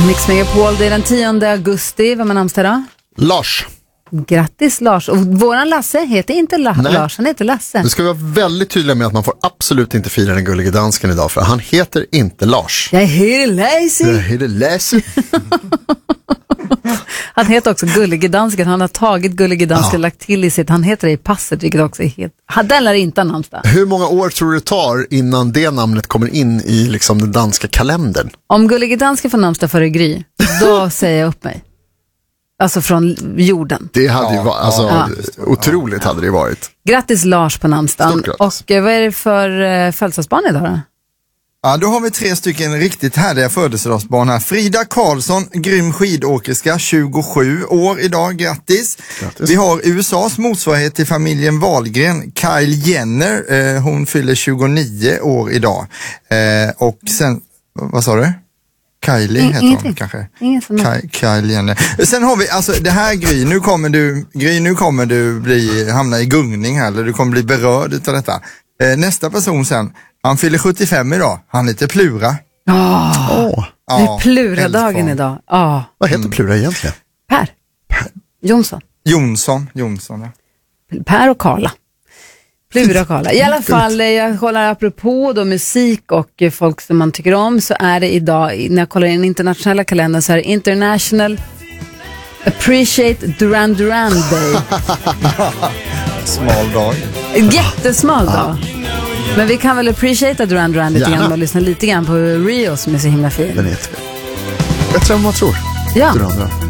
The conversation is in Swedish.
Mix Megapol, det är den 10 augusti. Vem är namnsdag då? Lars. Grattis Lars. Och våran Lasse heter inte Lars, han heter Lasse. Du ska vara väldigt tydlig med att man får absolut inte fira den gullige dansken idag, för han heter inte Lars. Jag heter Lasse. Han heter också Gullige Dansken. Han har tagit Gullige Dansken och lagt till i sitt. Han heter det i passet, vilket också är helt... Den lär inte ha namnsdag. Hur många år tror du det tar innan det namnet kommer in i liksom den danska kalendern? Om Gullige Dansken får namnsdag före Gry, då säger jag upp mig. Alltså från jorden. Det hade ju varit, otroligt hade det varit. Grattis Lars på namnsdagen. Och vad är det för födelsedagsbarn idag då? Ja, då har vi 3 stycken riktigt härliga födelsedagsbarn här. Frida Karlsson, grym skidåkerska, 27 år idag, grattis. Vi har USAs motsvarighet till familjen Wahlgren, Kyle Jenner, hon fyller 29 år idag. Och sen, vad sa du? Kylie heter hon kanske. Kyle Jenner. Sen har vi, alltså det här Gry, nu kommer du hamna i gungning här, eller du kommer bli berörd utav detta. Nästa person sen, han fyller 75 idag. Han heter Plura. Det är Plura-dagen idag. Vad heter Plura egentligen? Per. Jonsson, ja. Per och Karla. Plura och Karla. I alla fall, jag kollar apropå då musik och folk som man tycker om, så är det idag, när jag kollar i den internationella kalendern, så är det International Appreciate Duran Duran Day. Smal dag. Jättesmal dag. Men vi kan väl appreciate Duran Duran lite grann och lyssna lite grann på Rio som är så himla fin. Den är bättre än vad man tror. Ja. Duran Duran.